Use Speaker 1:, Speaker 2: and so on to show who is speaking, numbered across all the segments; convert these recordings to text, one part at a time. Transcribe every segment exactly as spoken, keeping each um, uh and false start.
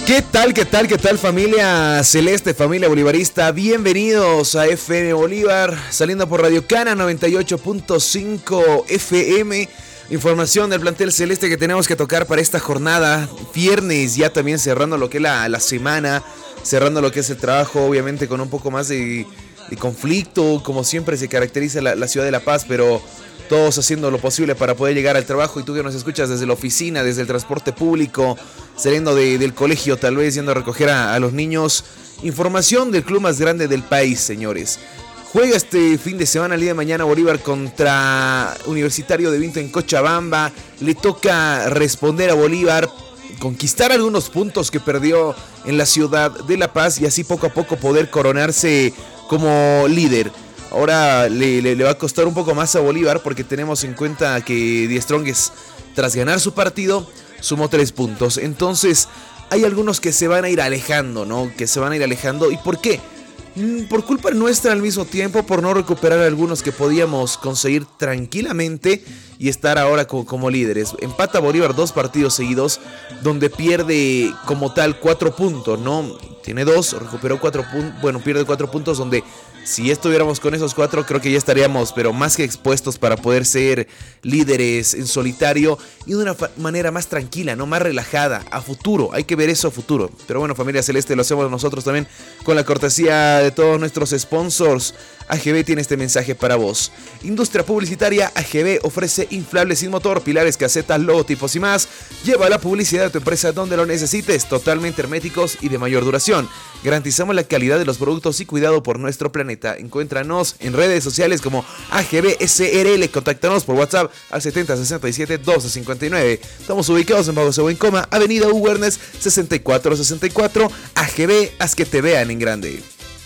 Speaker 1: ¿Qué tal, qué tal, qué tal familia celeste, familia bolivarista? Bienvenidos a F M Bolívar, saliendo por Radio Cana noventa y ocho punto cinco F M. Información del plantel celeste que tenemos que tocar para esta jornada, viernes, ya también cerrando lo que es la, la semana, cerrando lo que es el trabajo, obviamente con un poco más de, de conflicto, como siempre se caracteriza la, la ciudad de La Paz, pero todos haciendo lo posible para poder llegar al trabajo. Y tú que nos escuchas desde la oficina, desde el transporte público, saliendo de, del colegio, tal vez yendo a recoger a, a los niños. Información del club más grande del país, señores. Juega este fin de semana, el día de mañana, Bolívar contra Universitario de Vinto en Cochabamba. Le toca responder a Bolívar, conquistar algunos puntos que perdió en la ciudad de La Paz y así poco a poco poder coronarse como líder. Ahora le, le, le va a costar un poco más a Bolívar porque tenemos en cuenta que Die Strongest, tras ganar su partido, sumó tres puntos. Entonces hay algunos que se van a ir alejando, ¿no? Que se van a ir alejando. ¿Y por qué? Por culpa nuestra al mismo tiempo, por no recuperar algunos que podíamos conseguir tranquilamente y estar ahora como, como líderes. Empata Bolívar dos partidos seguidos, donde pierde como tal cuatro puntos, ¿no? Tiene dos, recuperó cuatro puntos, bueno, pierde cuatro puntos, donde si estuviéramos con esos cuatro, creo que ya estaríamos, pero más que expuestos para poder ser líderes en solitario y de una manera más tranquila, ¿no? Más relajada, a futuro. Hay que ver eso a futuro. Pero bueno, familia celeste, lo hacemos nosotros también con la cortesía de todos nuestros sponsors. A G B tiene este mensaje para vos. Industria publicitaria, A G B ofrece inflables sin motor, pilares, casetas, logotipos y más. Lleva la publicidad de tu empresa donde lo necesites, totalmente herméticos y de mayor duración. Garantizamos la calidad de los productos y cuidado por nuestro planeta. Encuéntranos en redes sociales como A G B S R L. Contáctanos por WhatsApp al setenta sesenta y siete doce cincuenta y nueve. Estamos ubicados en Bajo Cebo, Coma, Avenida Hugo Ernest sesenta y cuatro sesenta y cuatro. A G B, haz que te vean en grande.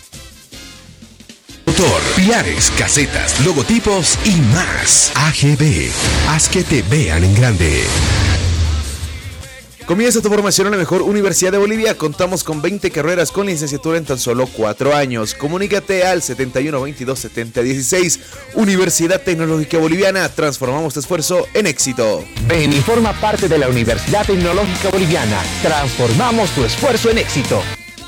Speaker 2: Motor, pilares, casetas, logotipos y más. A G B, haz que te vean en grande.
Speaker 1: Comienza tu formación en la mejor universidad de Bolivia. Contamos con veinte carreras con licenciatura en tan solo cuatro años. Comunícate al setenta y uno veintidós setenta dieciséis. Universidad Tecnológica Boliviana. Transformamos tu esfuerzo en éxito.
Speaker 3: Ven y forma parte de la Universidad Tecnológica Boliviana. Transformamos tu esfuerzo en éxito.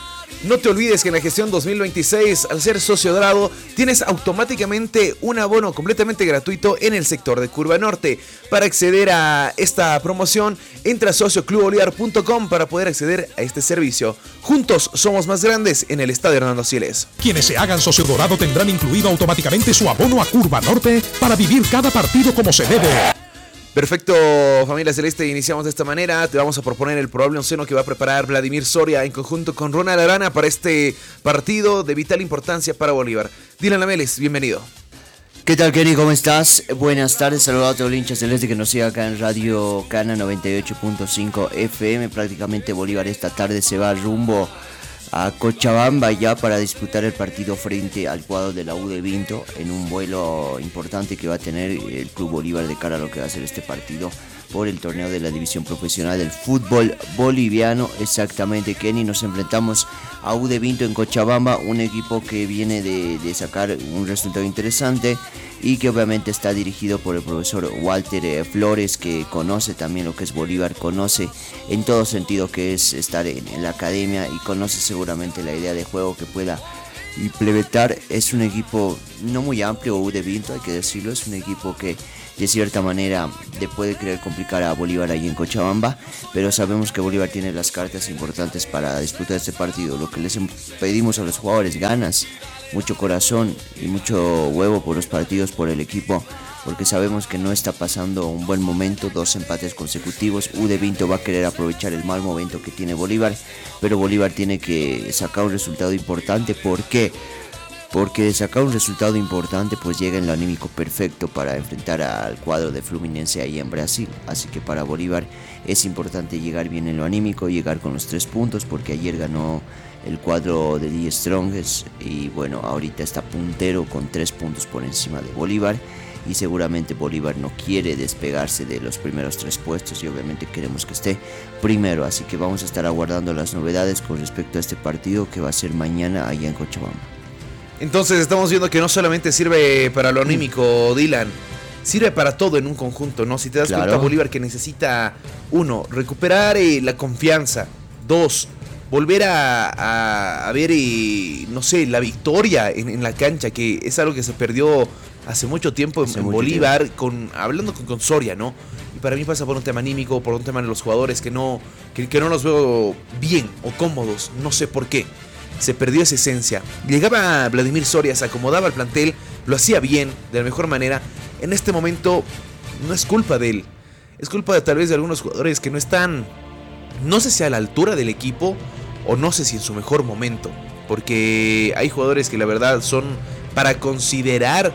Speaker 1: No te olvides que en la gestión dos mil veintiséis, al ser socio dorado, tienes automáticamente un abono completamente gratuito en el sector de Curva Norte. Para acceder a esta promoción, entra a socio club bolivar punto com para poder acceder a este servicio. Juntos somos más grandes en el Estadio Hernando Siles.
Speaker 4: Quienes se hagan socio dorado tendrán incluido automáticamente su abono a Curva Norte para vivir cada partido como se debe.
Speaker 1: Perfecto, familia celeste, iniciamos de esta manera. Te vamos a proponer el probable onceno que va a preparar Vladimir Soria en conjunto con Ronald Arana para este partido de vital importancia para Bolívar. Dylan Ameles, bienvenido.
Speaker 5: ¿Qué tal, Kenny? ¿Cómo estás? Buenas tardes, saludos a todo el hincha celeste que nos sigue acá en Radio Cana noventa y ocho punto cinco F M. Prácticamente Bolívar esta tarde se va rumbo a Cochabamba ya para disputar el partido frente al cuadro de la U de Vinto en un vuelo importante que va a tener el Club Bolívar de cara a lo que va a ser este partido por el torneo de la división profesional del fútbol boliviano. Exactamente, Kenny, nos enfrentamos a U de Vinto en Cochabamba, un equipo que viene de, de sacar un resultado interesante y que obviamente está dirigido por el profesor Walter eh, Flores, que conoce también lo que es Bolívar, conoce en todo sentido que es estar en, en la academia y conoce seguramente la idea de juego que pueda implementar. Es un equipo no muy amplio, U de Vinto, hay que decirlo, es un equipo que de cierta manera le puede querer complicar a Bolívar ahí en Cochabamba, pero sabemos que Bolívar tiene las cartas importantes para disputar este partido. Lo que les pedimos a los jugadores, ganas, mucho corazón y mucho huevo por los partidos, por el equipo, porque sabemos que no está pasando un buen momento, dos empates consecutivos. U de Vinto va a querer aprovechar el mal momento que tiene Bolívar, pero Bolívar tiene que sacar un resultado importante. ¿Por qué? Porque de sacar un resultado importante pues llega en lo anímico perfecto para enfrentar al cuadro de Fluminense ahí en Brasil. Así que para Bolívar es importante llegar bien en lo anímico, llegar con los tres puntos, porque ayer ganó el cuadro de Die Strongest y bueno, ahorita está puntero con tres puntos por encima de Bolívar. Y seguramente Bolívar no quiere despegarse de los primeros tres puestos y obviamente queremos que esté primero. Así que vamos a estar aguardando las novedades con respecto a este partido que va a ser mañana allá en Cochabamba.
Speaker 1: Entonces estamos viendo que no solamente sirve para lo anímico, Dylan, sirve para todo en un conjunto, ¿no? Si te das
Speaker 5: Claro.
Speaker 1: cuenta, Bolívar que necesita, uno, recuperar eh, la confianza. Dos, volver a, a, a ver, eh, no sé, la victoria en, en la cancha, que es algo que se perdió hace mucho tiempo en, en Bolívar, tiempo. Con, hablando con, con Soria, ¿no? Y para mí pasa por un tema anímico, por un tema de los jugadores que no, que, que no los veo bien o cómodos, no sé por qué. Se perdió esa esencia. Llegaba Vladimir Soria, se acomodaba al plantel, lo hacía bien, de la mejor manera. En este momento no es culpa de él, es culpa de tal vez de algunos jugadores que no están, no sé si a la altura del equipo o no sé si en su mejor momento, porque hay jugadores que la verdad son para considerar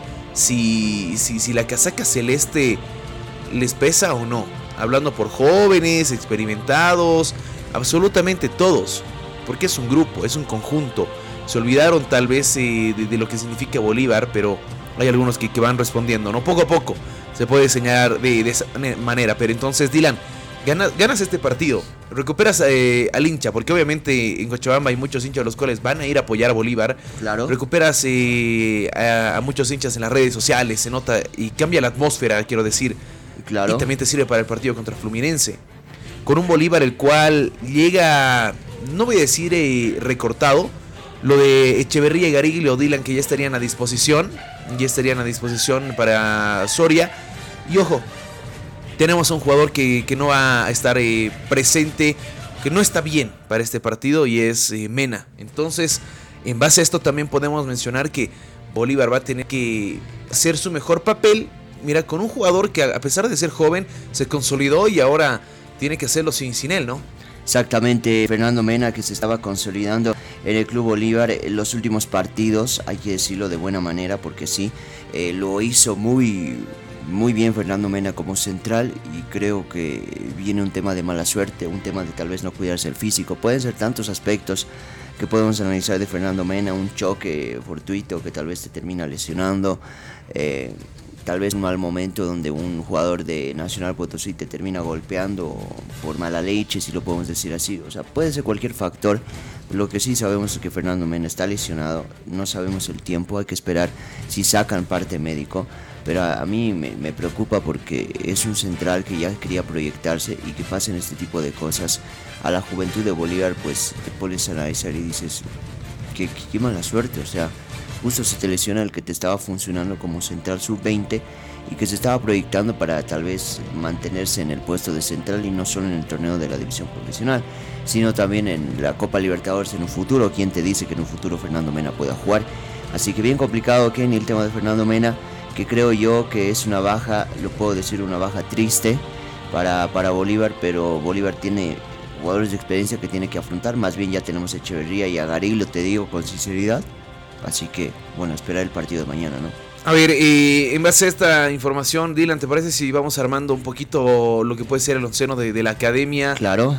Speaker 1: si, si, si la casaca celeste les pesa o no, hablando por jóvenes, experimentados, absolutamente todos, porque es un grupo, es un conjunto. Se olvidaron tal vez eh, de, de lo que significa Bolívar, pero hay algunos que, que van respondiendo, ¿no? Poco a poco se puede señalar de, de esa manera. Pero entonces, Dylan, ganas, ganas este partido, recuperas eh, al hincha, porque obviamente en Cochabamba hay muchos hinchas los cuales van a ir a apoyar a Bolívar.
Speaker 5: Claro.
Speaker 1: Recuperas eh, a, a muchos hinchas en las redes sociales, se nota y cambia la atmósfera, quiero decir.
Speaker 5: Claro.
Speaker 1: Y también te sirve para el partido contra Fluminense. Con un Bolívar el cual llega, no voy a decir eh, recortado. Lo de Echeverría y Gariglio, Dylan, que ya estarían a disposición. Ya estarían a disposición para Soria. Y ojo, tenemos a un jugador que, que no va a estar eh, presente, que no está bien para este partido, y es eh, Mena. Entonces, en base a esto también podemos mencionar que Bolívar va a tener que hacer su mejor papel. Mira, con un jugador que a pesar de ser joven, se consolidó y ahora tiene que hacerlo sin, sin él, ¿no?
Speaker 5: Exactamente, Fernando Mena, que se estaba consolidando en el Club Bolívar en los últimos partidos, hay que decirlo de buena manera, porque sí, eh, lo hizo muy, muy bien Fernando Mena como central, y creo que viene un tema de mala suerte, un tema de tal vez no cuidarse el físico. Pueden ser tantos aspectos que podemos analizar de Fernando Mena, un choque fortuito que tal vez te termina lesionando, eh, tal vez un mal momento donde un jugador de Nacional Potosí te termina golpeando por mala leche, si lo podemos decir así. O sea, puede ser cualquier factor. Lo que sí sabemos es que Fernando Mena está lesionado, no sabemos el tiempo, hay que esperar si sacan parte médico. Pero a, a mí me, me preocupa porque es un central que ya quería proyectarse, y que pasen este tipo de cosas a la juventud de Bolívar, pues te pones a analizar y dices, qué, qué mala suerte. O sea, justo se te lesiona el que te estaba funcionando como central sub veinte y que se estaba proyectando para tal vez mantenerse en el puesto de central, y no solo en el torneo de la división profesional, sino también en la Copa Libertadores en un futuro. ¿Quién te dice que en un futuro Fernando Mena pueda jugar? Así que bien complicado, Kenny, el tema de Fernando Mena, que creo yo que es una baja, lo puedo decir, una baja triste para, para Bolívar, pero Bolívar tiene jugadores de experiencia que tiene que afrontar. Más bien ya tenemos a Echeverría y a Gariglio, te digo con sinceridad. Así que, bueno, esperar el partido de mañana, ¿no?
Speaker 1: A ver, eh, en base a esta información, Dylan, ¿te parece si vamos armando un poquito lo que puede ser el onceno de, de la academia?
Speaker 5: Claro.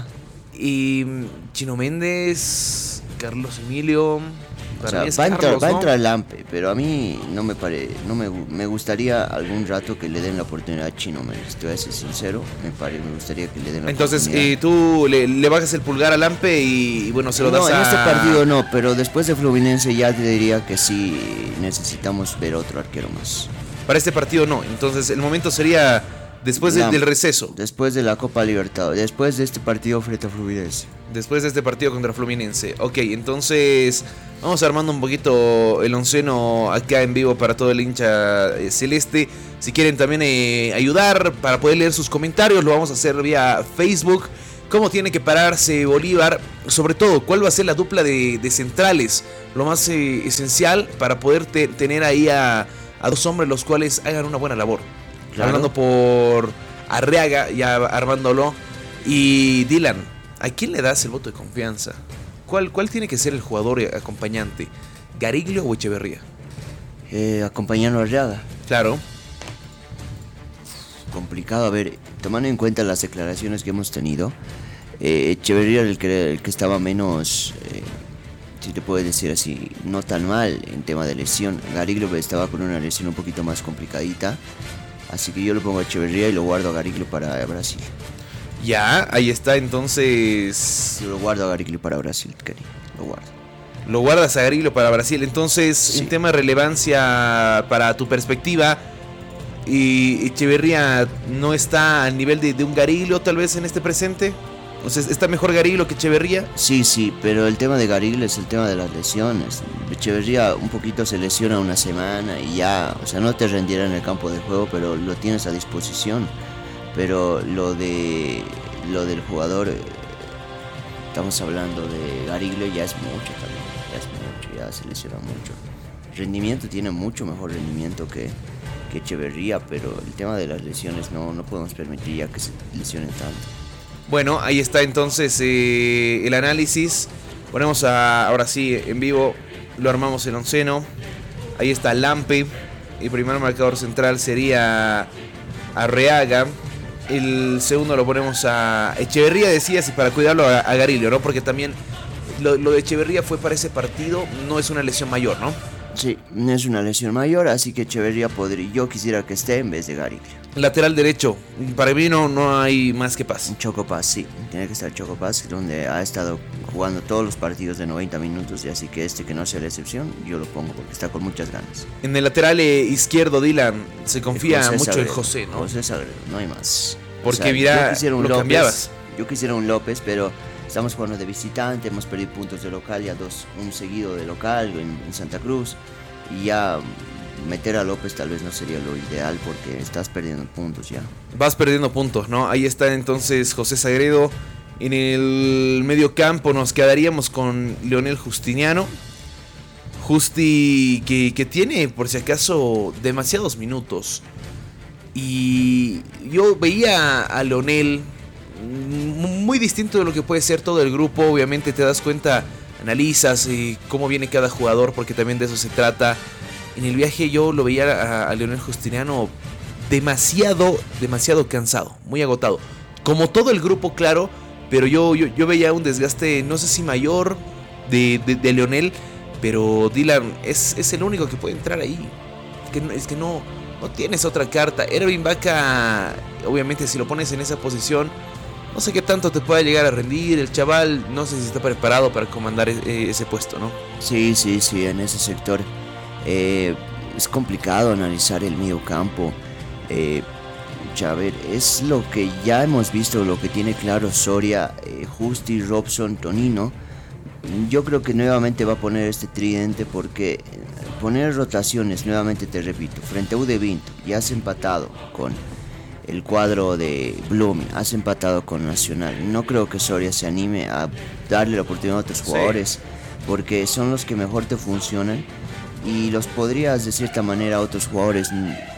Speaker 1: Y Chino Méndez, Carlos Emilio...
Speaker 5: O sea, va, a entrar, Carlos, va a entrar Lampe, pero a mí no me pare, no me, me gustaría algún rato que le den la oportunidad a Chino Méndez. Te voy a ser sincero, me, pare, me gustaría que le den la
Speaker 1: Entonces,
Speaker 5: oportunidad.
Speaker 1: Entonces, eh, tú le, le bajas el pulgar a Lampe y, y bueno, se lo
Speaker 5: no,
Speaker 1: das a...
Speaker 5: No, en este partido no, pero después de Fluminense ya te diría que sí necesitamos ver otro arquero más.
Speaker 1: Para este partido no, entonces el momento sería después de, del receso.
Speaker 5: Después de la Copa Libertadores, después de este partido frente a Fluminense.
Speaker 1: Después de este partido contra Fluminense. Ok, entonces vamos armando un poquito el onceno acá en vivo para todo el hincha eh, celeste. Si quieren también eh, ayudar para poder leer sus comentarios, lo vamos a hacer vía Facebook. ¿Cómo tiene que pararse Bolívar? Sobre todo, ¿cuál va a ser la dupla de, de centrales? Lo más eh, esencial para poder te, tener ahí a, a dos hombres los cuales hagan una buena labor. Claro. Hablando por Arriaga, ya armándolo. Y Dylan, ¿a quién le das el voto de confianza? ¿Cuál, cuál tiene que ser el jugador acompañante? ¿Gariglio o Echeverría?
Speaker 5: Eh, acompañando a Arriaga.
Speaker 1: Claro.
Speaker 5: Complicado, a ver, tomando en cuenta las declaraciones que hemos tenido, eh, Echeverría era el que, el que estaba menos, eh, si te puedes decir así, no tan mal en tema de lesión. Gariglio estaba con una lesión un poquito más complicadita, así que yo lo pongo a Echeverría y lo guardo a Gariglio para Brasil.
Speaker 1: Ya, ahí está, entonces...
Speaker 5: Yo lo guardo a Gariglio para Brasil, Cari, lo guardo.
Speaker 1: Lo guardas a Gariglio para Brasil, entonces, sí. En tema de relevancia para tu perspectiva, y Echeverría no está al nivel de, de un Gariglio tal vez en este presente. O sea, ¿está mejor Garilo que Echeverría?
Speaker 5: Sí, sí, pero el tema de Garilo es el tema de las lesiones. Echeverría un poquito se lesiona una semana y ya, o sea, no te rendirá en el campo de juego, pero lo tienes a disposición. Pero lo de lo del jugador, estamos hablando de Garilo, ya es mucho también, ya es mucho, ya se lesiona mucho. Rendimiento tiene mucho mejor rendimiento que, que Echeverría, pero el tema de las lesiones no, no podemos permitir ya que se lesionen tanto.
Speaker 1: Bueno, ahí está entonces eh, el análisis. Ponemos a, ahora sí en vivo, lo armamos el onceno. Ahí está Lampe. El primer marcador central sería Arreaga. El segundo lo ponemos a Echeverría, decías, y para cuidarlo a, a Garillo, ¿no? Porque también lo, lo de Echeverría fue para ese partido, no es una lesión mayor, ¿no?
Speaker 5: Sí, no es una lesión mayor, así que Echeverría podría, yo quisiera que esté en vez de Garillo.
Speaker 1: Lateral derecho, para mí no, no hay más que Paz.
Speaker 5: Choco Paz, sí, tiene que estar Choco Paz, donde ha estado jugando todos los partidos de noventa minutos, y así que este que no sea la excepción, yo lo pongo porque está con muchas ganas.
Speaker 1: En el lateral eh, izquierdo, Dylan, se confía
Speaker 5: José
Speaker 1: mucho
Speaker 5: Sagredo,
Speaker 1: en José, ¿no?
Speaker 5: José Sagredo, no hay más.
Speaker 1: Porque
Speaker 5: o sea,
Speaker 1: mira,
Speaker 5: yo quisiera un
Speaker 1: lo
Speaker 5: López,
Speaker 1: cambiabas.
Speaker 5: Yo quisiera un López, pero estamos jugando de visitante, hemos perdido puntos de local, ya dos, un seguido de local en, en Santa Cruz, y ya meter a López tal vez no sería lo ideal porque estás perdiendo puntos ya.
Speaker 1: Vas perdiendo puntos, ¿no? Ahí está entonces José Sagredo. En el medio campo nos quedaríamos con Leonel Justiniano. Justi que, que tiene, por si acaso, demasiados minutos. Y yo veía a Leonel muy distinto de lo que puede ser todo el grupo. Obviamente te das cuenta, analizas eh, cómo viene cada jugador, porque también de eso se trata. En el viaje yo lo veía a, a Leonel Justiniano demasiado, demasiado cansado, muy agotado. Como todo el grupo, claro, pero yo, yo, yo veía un desgaste, no sé si mayor, de, de, de Leonel, pero Dylan es, es el único que puede entrar ahí. Es que, es que no, no tienes otra carta. Erwin Vaca, obviamente si lo pones en esa posición, no sé qué tanto te pueda llegar a rendir. El chaval no sé si está preparado para comandar ese, ese puesto, ¿no?
Speaker 5: Sí, sí, sí, en ese sector. Eh, es complicado analizar el medio campo. Eh, ya, a ver, es lo que ya hemos visto, lo que tiene claro Soria, eh, Justi, Robson, Tonino. Yo creo que nuevamente va a poner este tridente porque poner rotaciones, nuevamente te repito, frente a U D Vinto, ya has empatado con el cuadro de Blooming, has empatado con Nacional. No creo que Soria se anime a darle la oportunidad a otros jugadores, sí, porque son los que mejor te funcionan. Y los podrías de cierta manera a otros jugadores,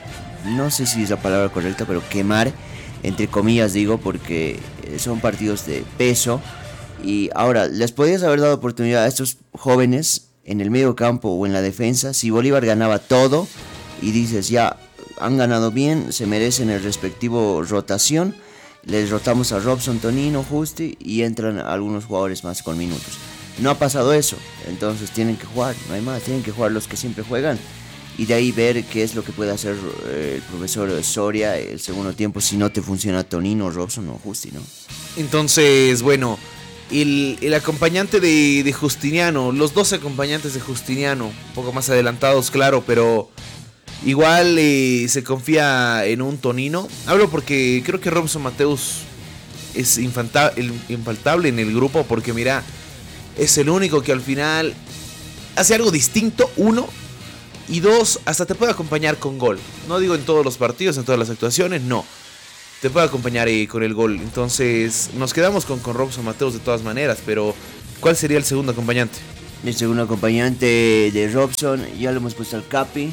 Speaker 5: no sé si es la palabra correcta, pero quemar, entre comillas digo, porque son partidos de peso. Y ahora, les podrías haber dado oportunidad a estos jóvenes en el medio campo o en la defensa. Si Bolívar ganaba todo y dices ya, han ganado bien, se merecen el respectivo rotación, les rotamos a Robson, Tonino, Justi y entran algunos jugadores más con minutos. No ha pasado eso, entonces tienen que jugar, no hay más, tienen que jugar los que siempre juegan y de ahí ver qué es lo que puede hacer eh, el profesor Soria el segundo tiempo si no te funciona Tonino, Robson o Justi, ¿no?
Speaker 1: Entonces, bueno, el, el acompañante de, de Justiniano, los dos acompañantes de Justiniano, un poco más adelantados, claro, pero igual eh, se confía en un Tonino. Hablo porque creo que Robson Mateus es infanta, el, infaltable en el grupo, porque mira, es el único que al final hace algo distinto, uno, y dos, hasta te puede acompañar con gol. No digo en todos los partidos, en todas las actuaciones, no. Te puede acompañar eh, con el gol. Entonces, nos quedamos con, con Robson Mateus de todas maneras, pero ¿cuál sería el segundo acompañante?
Speaker 5: El segundo acompañante de Robson, ya lo hemos puesto al Capi.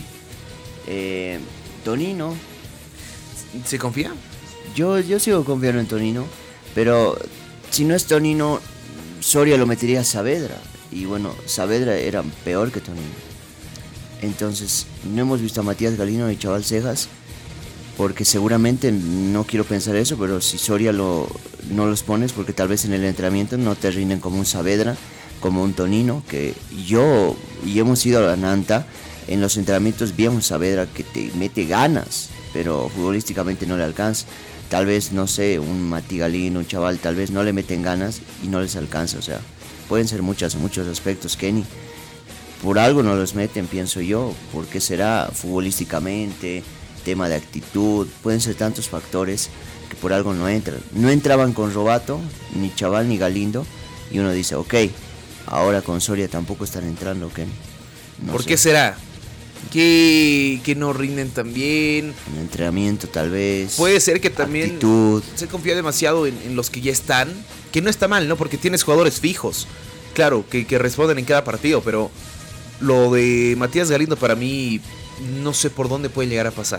Speaker 5: Eh, Tonino.
Speaker 1: ¿Se confía?
Speaker 5: Yo, yo sigo confiando en Tonino, pero si no es Tonino, Soria lo metería a Saavedra. Y bueno, Saavedra era peor que Tonino. Entonces, no hemos visto a Matías Galino ni Chaval Cejas, porque seguramente, no quiero pensar eso, pero si Soria lo, no los pones, porque tal vez en el entrenamiento no te rinden como un Saavedra, como un Tonino, que yo, y hemos ido a la Nanta, en los entrenamientos vi a un Saavedra que te mete ganas, pero futbolísticamente no le alcanza. Tal vez, no sé, un Mati Galino, un chaval, tal vez no le meten ganas y no les alcanza. O sea, pueden ser muchos, muchos aspectos, Kenny. Por algo no los meten, pienso yo, porque será futbolísticamente, tema de actitud, pueden ser tantos factores que por algo no entran. No entraban con Robato, ni Chaval ni Galindo, y uno dice, ok, ahora con Soria tampoco están entrando, ¿ok? No
Speaker 1: ¿Por
Speaker 5: sé.
Speaker 1: qué será? Que, que no rinden tan bien.
Speaker 5: En entrenamiento tal vez.
Speaker 1: Puede ser que también
Speaker 5: actitud.
Speaker 1: se confía demasiado en, en los que ya están, que no está mal, ¿no? Porque tienes jugadores fijos, claro, que, que responden en cada partido, pero lo de Matías Galindo para mí no sé por dónde puede llegar a pasar.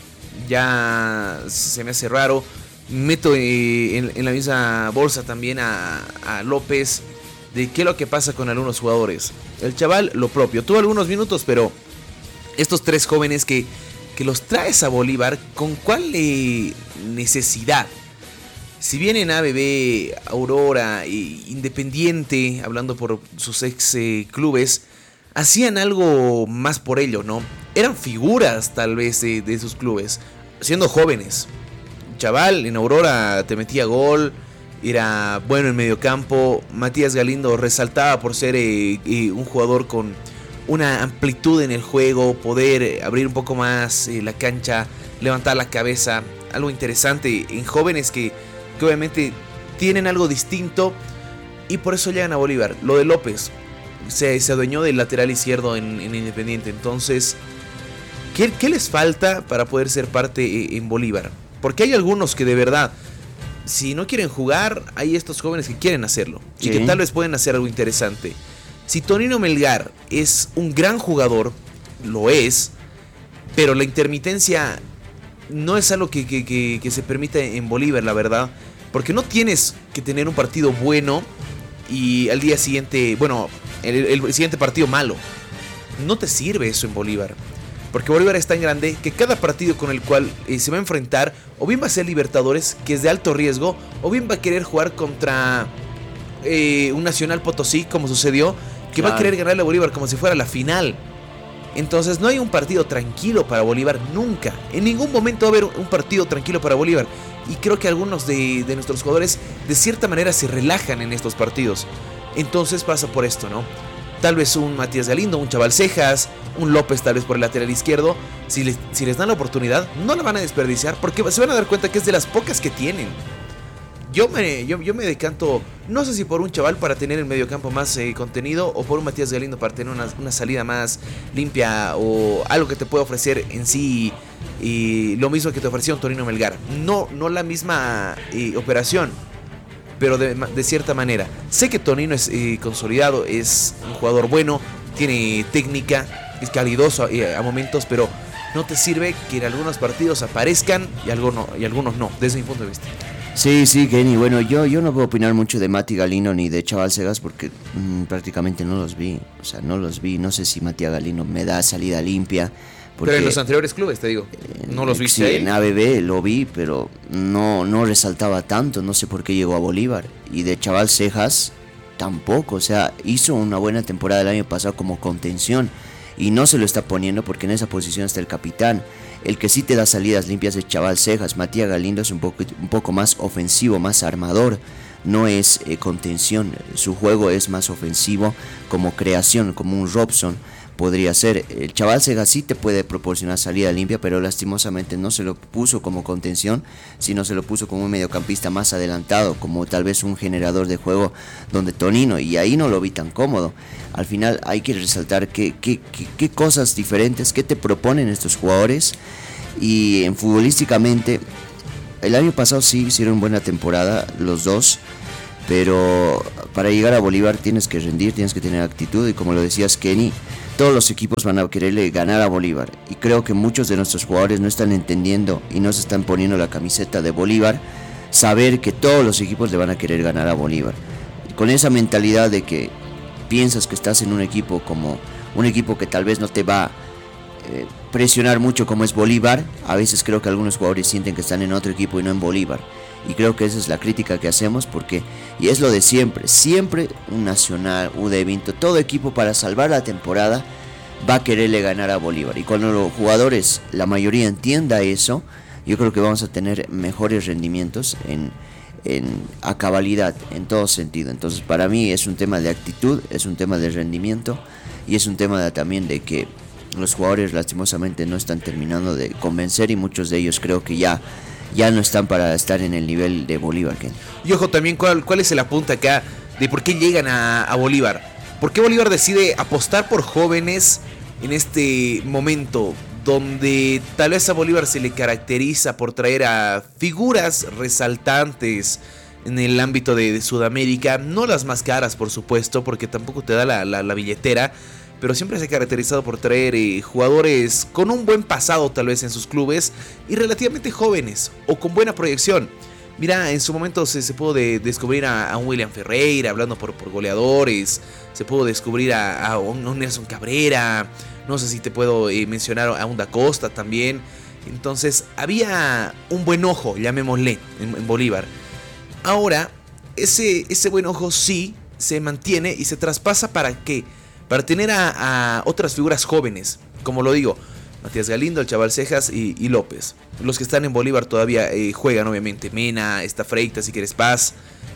Speaker 1: Ya se me hace raro. Meto eh, en, en la misma bolsa también a, a López, de qué es lo que pasa con algunos jugadores. El chaval lo propio, tuvo algunos minutos, pero estos tres jóvenes que, que los traes a Bolívar, ¿con cuál eh, necesidad? Si vienen A B B, Aurora, eh, Independiente, hablando por sus ex eh, clubes, hacían algo más por ello, ¿no? Eran figuras tal vez eh, de esos clubes, siendo jóvenes. Chaval, en Aurora te metía gol, era bueno en mediocampo. Matías Galindo resaltaba por ser eh, eh, un jugador con una amplitud en el juego, poder abrir un poco más eh, la cancha, levantar la cabeza, algo interesante en jóvenes que, que obviamente tienen algo distinto y por eso llegan a Bolívar. Lo de López, se, se adueñó del lateral izquierdo en, en Independiente, entonces, ¿qué, ¿qué les falta para poder ser parte eh, en Bolívar? Porque hay algunos que de verdad, si no quieren jugar, hay estos jóvenes que quieren hacerlo, sí, y que tal vez pueden hacer algo interesante. Si Tonino Melgar es un gran jugador, lo es, pero la intermitencia no es algo que, que, que, que se permite en Bolívar, la verdad. Porque no tienes que tener un partido bueno y al día siguiente, bueno, el, el siguiente partido malo. No te sirve eso en Bolívar. Porque Bolívar es tan grande que cada partido con el cual eh, se va a enfrentar, o bien va a ser Libertadores, que es de alto riesgo, o bien va a querer jugar contra eh, un Nacional Potosí, como sucedió, que claro, va a querer ganarle a Bolívar como si fuera la final. Entonces no hay un partido tranquilo para Bolívar nunca. En ningún momento va a haber un partido tranquilo para Bolívar. Y creo que algunos de, de nuestros jugadores de cierta manera se relajan en estos partidos. Entonces pasa por esto, ¿no? Tal vez un Matías Galindo, un Chaval Cejas, un López tal vez por el lateral izquierdo. Si les, si les dan la oportunidad, no la van a desperdiciar porque se van a dar cuenta que es de las pocas que tienen. Yo me, yo, yo me decanto, no sé si por un Chaval para tener el mediocampo más eh, contenido, o por un Matías Galindo para tener una, una salida más limpia, o algo que te pueda ofrecer en sí y lo mismo que te ofrecía un Tonino Melgar. No, no la misma eh, operación, pero de, de cierta manera. Sé que Tonino es eh, consolidado, es un jugador bueno, tiene técnica, es calidoso a, a momentos, pero no te sirve que en algunos partidos aparezcan y algunos, y algunos no, desde mi punto de vista.
Speaker 5: Sí, sí, Kenny. Bueno, yo, yo no puedo opinar mucho de Mati Galindo ni de Chaval Cegas porque mmm, prácticamente no los vi. O sea, no los vi. No sé si Matías Galindo me da salida limpia. Porque,
Speaker 1: pero en los anteriores clubes, te digo, ¿no los viste?
Speaker 5: Sí, en A B B lo vi, pero no, no resaltaba tanto. No sé por qué llegó a Bolívar. Y de Chaval Cejas tampoco. O sea, hizo una buena temporada el año pasado como contención. Y no se lo está poniendo porque en esa posición está el capitán. El que sí te da salidas limpias es Chaval Cejas. Matías Galindo es un poco, un poco más ofensivo, más armador. No es eh, contención. Su juego es más ofensivo, como creación, como un Robson podría ser. El Chaval Cejas sí te puede proporcionar salida limpia, pero lastimosamente no se lo puso como contención, sino se lo puso como un mediocampista más adelantado, como tal vez un generador de juego donde Tonino, y ahí no lo vi tan cómodo. Al final hay que resaltar qué, qué, qué, qué cosas diferentes, qué te proponen estos jugadores. Y en futbolísticamente, el año pasado sí hicieron buena temporada los dos, pero para llegar a Bolívar tienes que rendir, tienes que tener actitud, y como lo decías, Kenny, todos los equipos van a quererle ganar a Bolívar, y creo que muchos de nuestros jugadores no están entendiendo y no se están poniendo la camiseta de Bolívar, saber que todos los equipos le van a querer ganar a Bolívar. Y con esa mentalidad de que piensas que estás en un equipo como un equipo que tal vez no te va eh, presionar mucho como es Bolívar, a veces creo que algunos jugadores sienten que están en otro equipo y no en Bolívar. Y creo que esa es la crítica que hacemos, porque, y es lo de siempre, siempre un Nacional, un de Vinto, todo equipo para salvar la temporada va a quererle ganar a Bolívar. Y cuando los jugadores, la mayoría entienda eso, yo creo que vamos a tener mejores rendimientos en, en, a cabalidad, en todo sentido. Entonces para mí es un tema de actitud, es un tema de rendimiento, y es un tema de, también de que los jugadores lastimosamente no están terminando de convencer y muchos de ellos creo que ya, ya no están para estar en el nivel de Bolívar, Kenny.
Speaker 1: Y ojo también, ¿cuál, cuál es el apunte acá de por qué llegan a, a Bolívar? ¿Por qué Bolívar decide apostar por jóvenes en este momento donde tal vez a Bolívar se le caracteriza por traer a figuras resaltantes en el ámbito de, de Sudamérica? No las más caras, por supuesto, porque tampoco te da la, la, la billetera, pero siempre se ha caracterizado por traer eh, jugadores con un buen pasado tal vez en sus clubes y relativamente jóvenes o con buena proyección. Mira, en su momento se, se pudo de, descubrir a, a un William Ferreira, hablando por, por goleadores. Se pudo descubrir a, a un Nelson Cabrera. No sé si te puedo eh, mencionar a un Da Costa también. Entonces había un buen ojo, llamémosle, en, en Bolívar. Ahora, ese, ese buen ojo sí se mantiene y se traspasa ¿para qué? Para tener a, a otras figuras jóvenes, como lo digo, Matías Galindo, el Chaval Cejas y, y López. Los que están en Bolívar todavía eh, juegan, obviamente. Mena, está Freitas, si quieres Paz,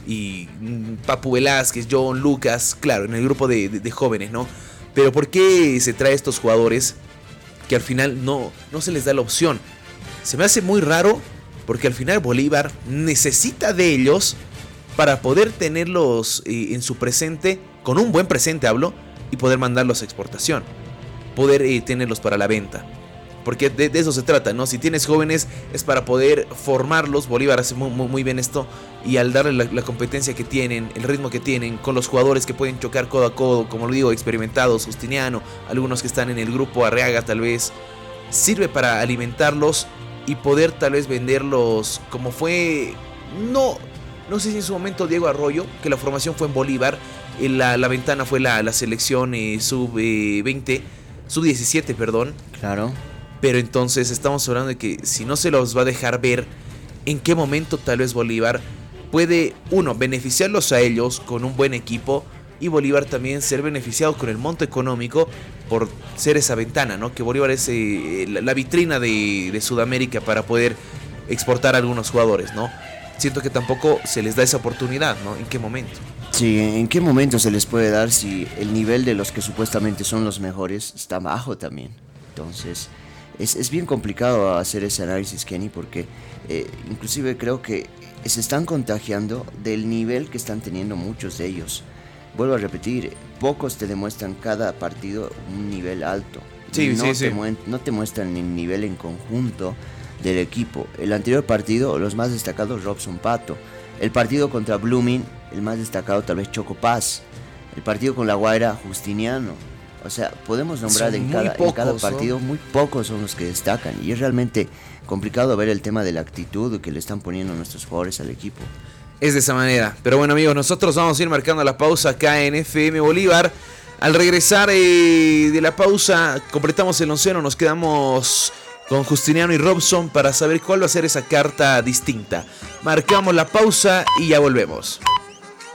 Speaker 1: y mm, Papu Velázquez, John, Lucas, claro, en el grupo de, de, de jóvenes, ¿no? Pero ¿por qué se trae a estos jugadores que al final no, no se les da la opción? Se me hace muy raro porque al final Bolívar necesita de ellos para poder tenerlos eh, en su presente, con un buen presente hablo, y poder mandarlos a exportación, poder eh, tenerlos para la venta. Porque de, de eso se trata, ¿no? Si tienes jóvenes es para poder formarlos. Bolívar hace muy, muy, muy bien esto. Y al darle la, la competencia que tienen, el ritmo que tienen, con los jugadores que pueden chocar codo a codo, como lo digo, experimentados, Justiniano, algunos que están en el grupo Arriaga tal vez, sirve para alimentarlos y poder tal vez venderlos como fue, no, no sé si en su momento Diego Arroyo, que la formación fue en Bolívar, la, la ventana fue la, la selección eh, sub veinte, sub diecisiete, perdón.
Speaker 5: Claro.
Speaker 1: Pero entonces estamos hablando de que si no se los va a dejar ver, en qué momento tal vez Bolívar puede, uno, beneficiarlos a ellos con un buen equipo, y Bolívar también ser beneficiado con el monto económico por ser esa ventana, ¿no? Que Bolívar es eh, la, la vitrina de, de Sudamérica para poder exportar a algunos jugadores, ¿no? Siento que tampoco se les da esa oportunidad, ¿no? ¿En qué momento?
Speaker 5: Sí, ¿en qué momento se les puede dar si el nivel de los que supuestamente son los mejores está bajo también? Entonces, es, es bien complicado hacer ese análisis, Kenny, porque eh, inclusive creo que se están contagiando del nivel que están teniendo muchos de ellos. Vuelvo a repetir, pocos te demuestran cada partido un nivel alto.
Speaker 1: Sí,
Speaker 5: no
Speaker 1: sí,
Speaker 5: te
Speaker 1: sí.
Speaker 5: Mu- no te muestran el nivel en conjunto del equipo. El anterior partido, los más destacados, Robson Pato. El partido contra Blooming, el más destacado tal vez Choco Paz. El partido con La Guaira, Justiniano. O sea, podemos nombrar en cada, en cada partido, muy pocos son los que destacan. Y es realmente complicado ver el tema de la actitud que le están poniendo nuestros jugadores al equipo.
Speaker 1: Es de esa manera. Pero bueno, amigos, nosotros vamos a ir marcando la pausa acá en F M Bolívar. Al regresar eh, de la pausa, completamos el onceno, nos quedamos con Justiniano y Robson para saber cuál va a ser esa carta distinta. Marcamos la pausa y ya volvemos.